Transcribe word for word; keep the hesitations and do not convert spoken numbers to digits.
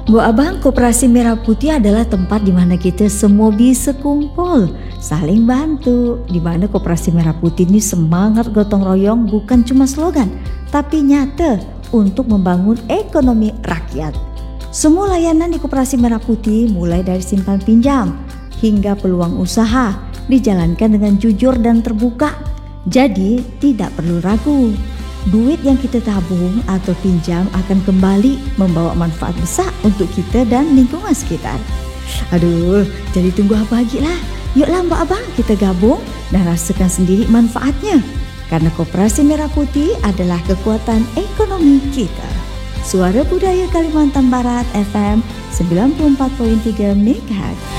Bu Abang, Koperasi Merah Putih adalah tempat di mana kita semua bisa kumpul, saling bantu. Di mana Koperasi Merah Putih ini semangat gotong royong bukan cuma slogan, tapi nyata untuk membangun ekonomi rakyat. Semua layanan di Koperasi Merah Putih mulai dari simpan pinjam hingga peluang usaha dijalankan dengan jujur dan terbuka. Jadi tidak perlu ragu. Duit yang kita tabung atau pinjam akan kembali membawa manfaat besar untuk kita dan lingkungan sekitar. Aduh, jadi tunggu apa lagi lah? Yuklah Mbak Abang, kita gabung dan rasakan sendiri manfaatnya. Karena Koperasi Merah Putih adalah kekuatan ekonomi kita. Suara Budaya Kalimantan Barat F M sembilan puluh empat koma tiga megahertz.